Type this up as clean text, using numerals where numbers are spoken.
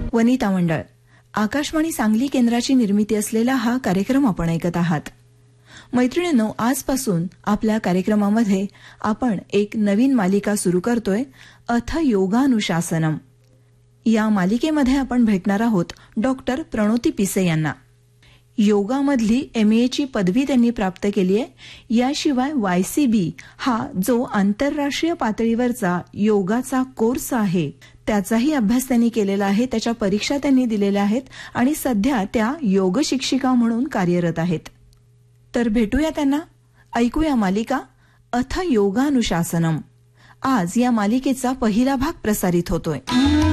वनिता मंडळ आकाशवाणी सांगली केंद्राची निर्मिती असलेला हा कार्यक्रम आपण ऐकत आहात. मैत्रिणींनो, आजपासून आपल्या कार्यक्रमामध्ये आपण एक नवीन मालिका सुरू करतोय, अथ योगानुशासनम. या मालिकेमध्ये आपण भेटणार आहोत डॉक्टर प्रणोती पिसे यांना. योगामधली MA पदवी त्यांनी प्राप्त केली आहे. याशिवाय YCB हा जो आंतरराष्ट्रीय पातळीवरचा योगाचा कोर्स आहे त्याचाही अभ्यास त्यांनी केलेला आहे. त्याच्या परीक्षा त्यांनी दिलेल्या आहेत आणि सध्या त्या योग शिक्षिका म्हणून कार्यरत आहेत. तर भेटूया त्यांना, ऐकूया मालिका अथ योगानुशासनम. आज या मालिकेचा पहिला भाग प्रसारित होतोय.